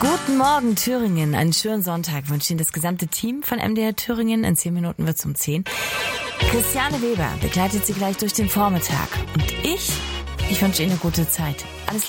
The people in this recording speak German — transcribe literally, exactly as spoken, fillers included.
Guten Morgen, Thüringen. Einen schönen Sonntag wünscht Ihnen das gesamte Team von M D R Thüringen. In zehn Minuten wird's um zehn. Christiane Weber begleitet Sie gleich durch den Vormittag. Und ich, ich wünsche Ihnen eine gute Zeit. Alles Liebe.